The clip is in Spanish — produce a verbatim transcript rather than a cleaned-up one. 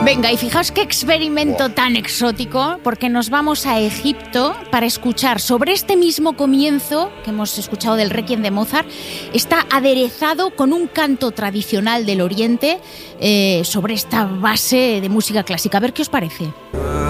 Venga, y fijaos qué experimento tan exótico, porque nos vamos a Egipto para escuchar sobre este mismo comienzo que hemos escuchado del Requiem de Mozart. Está aderezado con un canto tradicional del Oriente eh, sobre esta base de música clásica. A ver qué os parece.